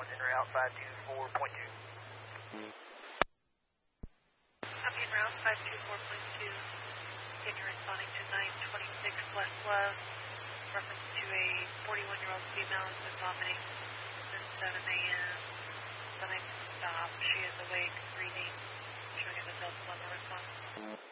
on en route 524.2. Copy en route 524.2. You're responding to 926 West Love. Reference to a 41-year-old female who's been vomiting since 7 a.m. Stomach stop. She is awake, breathing, showing a Delta Lima response.